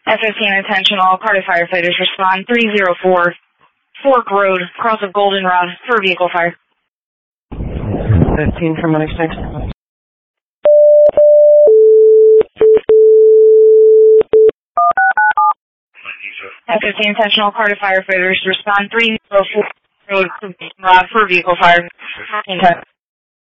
F-15 intentional, Cardiff firefighters respond 304 Fork Road, cross of Goldenrod, for vehicle fire. 15 from 106. F-15 intentional, Cardiff firefighters respond 304 Road, Goldenrod, for vehicle fire.